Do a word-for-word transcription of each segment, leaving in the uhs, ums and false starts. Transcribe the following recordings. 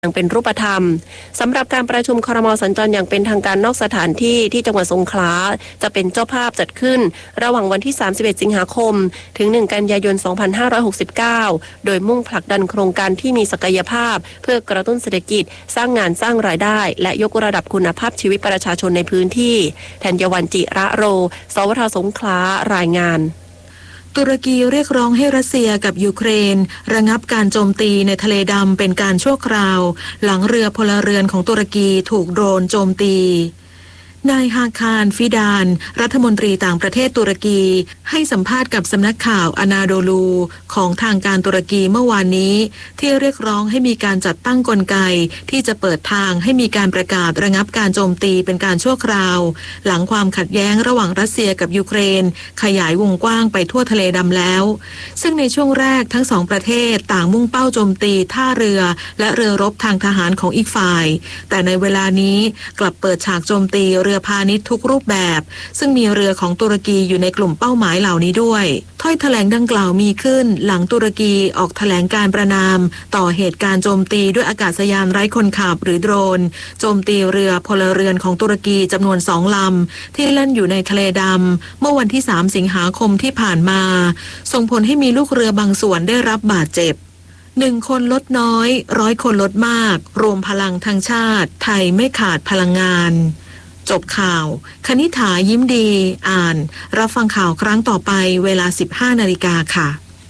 อย่างเป็นรูปธรรมสำหรับการประชุมครม.สัญจรอย่างเป็นทางการนอกสถานที่ที่จังหวัดสงขลาจะเป็นเจ้าภาพจัดขึ้นระหว่างวันที่สามสิบเอ็ดสิงหาคมถึงหนึ่งกันยายนสองพันห้าร้อยหกสิบเก้าโดยมุ่งผลักดันโครงการที่มีศักยภาพเพื่อกระตุ้นเศรษฐกิจสร้างงานสร้างรายได้และยกระดับคุณภาพชีวิตประชาชนในพื้นที่ธัญวรรณจิระโรสวทสงขลารายงานตุรกีเรียกร้องให้รัสเซียกับยูเครนระงับการโจมตีในทะเลดำเป็นการชั่วคราวหลังเรือพลเรือนของตุรกีถูกโดรนโจมตีนายฮาคารฟิดานรัฐมนตรีต่างประเทศตุรกีให้สัมภาษณ์กับสำนักข่าวอนาโดลูของทางการตุรกีเมื่อวานนี้ที่เรียกร้องให้มีการจัดตั้งกลไกที่จะเปิดทางให้มีการประกาศระงับการโจมตีเป็นการชั่วคราวหลังความขัดแย้งระหว่างรัสเซียกับยูเครนขยายวงกว้างไปทั่วทะเลดำแล้วซึ่งในช่วงแรกทั้งสองประเทศต่างมุ่งเป้าโจมตีท่าเรือและเรือรบทางทหารของอีกฝ่ายแต่ในเวลานี้กลับเปิดฉากโจมตีเรือพาณิชย์ทุกรูปแบบซึ่งมีเรือของตุรกีอยู่ในกลุ่มเป้าหมายเหล่านี้ด้วยถ้อยแถลงดังกล่าวมีขึ้นหลังตุรกีออกแถลงการประณามต่อเหตุการณ์โจมตีด้วยอากาศยานไร้คนขับหรือโดรนโจมตีเรือพลเรือนของตุรกีจำนวนสองลำที่แล่นอยู่ในทะเลดำเมื่อวันที่สามสิงหาคมที่ผ่านมาส่งผลให้มีลูกเรือบางส่วนได้รับบาดเจ็บหนึ่งคนลดน้อยร้อยคนลดมากรวมพลังทางชาติไทยไม่ขาดพลังงานจบข่าวคณิษฐายิ้มดีอ่านรับฟังข่าวครั้งต่อไปเวลา สิบห้านาฬิกาค่ะ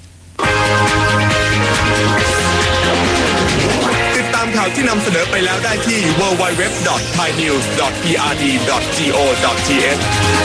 ติดตามข่าวที่นำเสนอไปแล้วได้ที่ ดับเบิลยู ดับเบิลยู ดับเบิลยู ดอท ไทยนิวส์ ดอท พี อาร์ ดี ดอท จี โอ ดอท ที เอช